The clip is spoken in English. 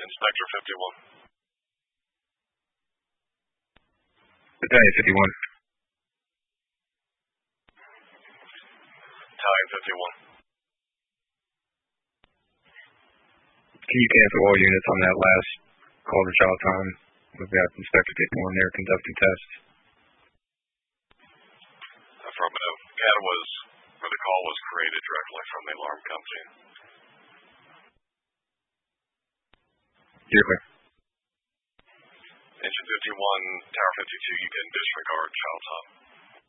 Inspector 51. Battalion 51. Battalion 51. Can you cancel all units on that last call to trial time? We've got Inspector 51 there conducting tests. Affirmative. CAD was, where the call was created directly from the alarm company. You're clear. Engine 51, Tower 52, you can disregard trial time.